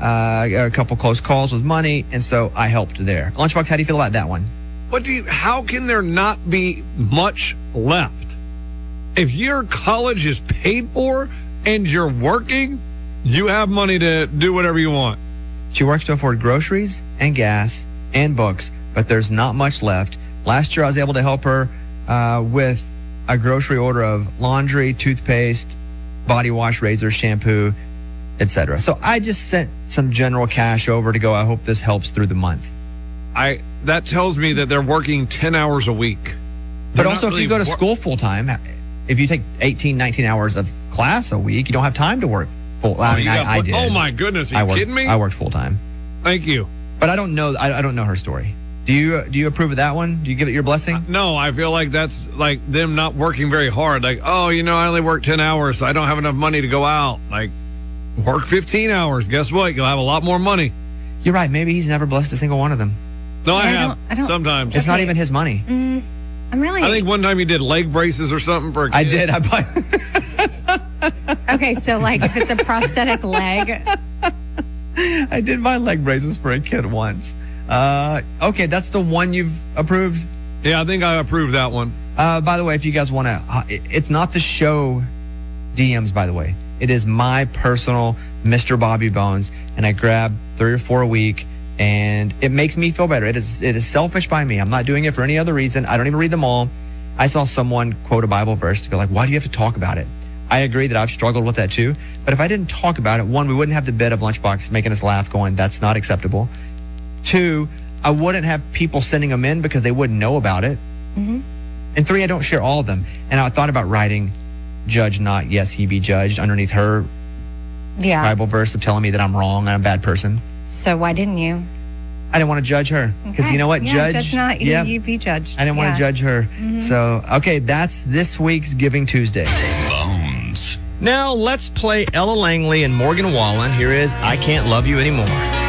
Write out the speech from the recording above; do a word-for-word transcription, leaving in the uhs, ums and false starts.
uh, a couple close calls with money, and so I helped there. Lunchbox, how do you feel about that one? What do you? How can there not be much left? If your college is paid for and you're working, you have money to do whatever you want. She works to afford groceries and gas and books, but there's not much left. Last year, I was able to help her uh, with a grocery order of laundry, toothpaste, body wash, razors, shampoo, et cetera. So I just sent some general cash over to go. I hope this helps through the month. I that tells me that they're working ten hours a week. But They're also, not if you really go to wor- school full time, if you take eighteen, nineteen hours of class a week, you don't have time to work full. I Oh, mean, you got I, I put- did. Oh my goodness, are you I worked, kidding me? I worked full time, Thank you. but I don't know. I, I don't know her story. Do you? Do you approve of that one? Do you give it your blessing? No, I feel like that's like them not working very hard. Like, oh, you know, I only work ten hours, so I don't have enough money to go out. Like, work fifteen hours. Guess what? You'll have a lot more money. You're right. Maybe he's never blessed a single one of them. No, I I have. don't- I don't- Sometimes. It's not Okay. even his money. Mm, I'm really I think one time he did leg braces or something for a kid. I did. I buy. okay. So, like, if it's a prosthetic leg, I did buy leg braces for a kid once. Uh, okay, that's the one you've approved. Yeah, I think I approved that one. Uh, by the way, if you guys want to, uh, it, it's not the show D Ms, by the way. It is my personal Mister Bobby Bones, and I grab three or four a week, and it makes me feel better. It is it is selfish by me. I'm not doing it for any other reason. I don't even read them all. I saw someone quote a Bible verse to go like, why do you have to talk about it? I agree that I've struggled with that too. But if I didn't talk about it, one, we wouldn't have the bit of Lunchbox making us laugh going, that's not acceptable. Two, I wouldn't have people sending them in because they wouldn't know about it. Mm-hmm. And three, I don't share all of them. And I thought about writing, judge not, yes, he be judged, underneath her yeah. Bible verse of telling me that I'm wrong and I'm a bad person. So why didn't you? I didn't want to judge her because Okay. you know what? Yeah, judge. judge not, you, yeah, you be judged. I didn't want Yeah. to judge her. So, okay, that's this week's Giving Tuesday. Bones. Now let's play Ella Langley and Morgan Wallen. Here is I Can't Love You Anymore.